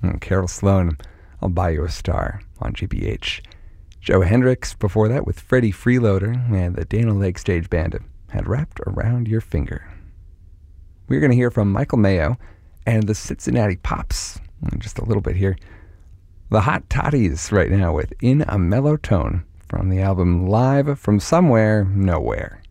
And Carol Sloan, I'll Buy You a Star on GBH. Joe Hendricks before that with Freddie Freeloader and the Dana Lake Stage Band had Wrapped Around Your Finger. We're going to hear from Michael Mayo and the Cincinnati Pops in just a little bit here. The Hot Toddies right now with In a Mellow Tone from the album Live from Somewhere Nowhere.